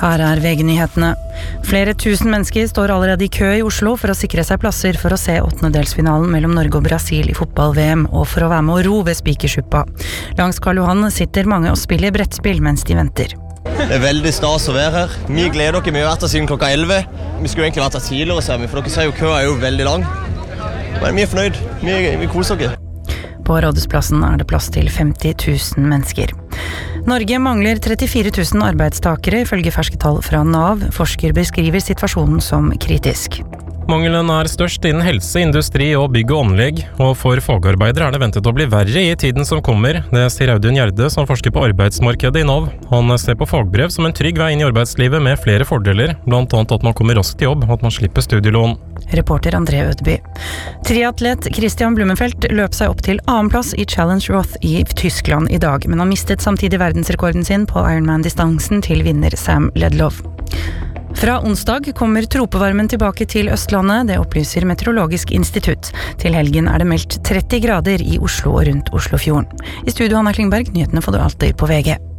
Her VG-nyhetene. Flere tusen mennesker står allerede i kø i Oslo for å sikre seg plasser for å se åttendedelsfinalen mellom Norge og Brasil i fotball-VM, og for å være med å ro ved Spikersuppa. Langs Karl Johan sitter mange og spiller brettspill mens de venter. Det veldig stas å være her. Vi gleder dere, vi har vært her siden klokka 11. Vi skulle egentlig vært her tidligere, ser vi, for dere ser jo køa jo veldig lang. Men vi fornøyd, vi koser dere. På Rådhusplassen det plass til 50 000 mennesker. Norge mangler 34 000 arbeidstakere, ifølge ferske tall fra NAV. Forsker beskriver situasjonen som kritisk. Mangelen størst innen helse, industri og bygg og anlegg, og for fagarbeidere det ventet å bli verre i tiden som kommer. Det sier Audun Gjerde, som forsker på arbeidsmarkedet i NAV. Han ser på fagbrev som en trygg vei inn i arbeidslivet med flere fordeler, blant annet at man kommer raskt til jobb, og at man slipper studielån. Reporter André Ødby. Triatlet Christian Blumenfeldt løp seg opp til annenplass i Challenge Roth i Tyskland i dag, men han mistet samtidig verdensrekorden sin på Ironman-distansen til vinner Sam Ledlow. Fra onsdag kommer tropevarmen tilbake til Østlandet, det opplyser Meteorologisk institutt. Til helgen det meldt 30 grader i Oslo og rundt Oslofjorden. I studio Anna Klingberg, nyhetene får du alltid på VG.